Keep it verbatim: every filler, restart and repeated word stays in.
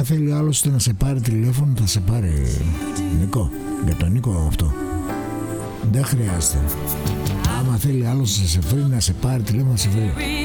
άμα θέλει άλλος να σε πάρει τηλέφωνο θα σε πάρει. Νίκο, για τον Νίκο αυτό δεν χρειάζεται. Άμα θέλει άλλος να σε βρει, να σε πάρει τηλέφωνο, να σε βρει.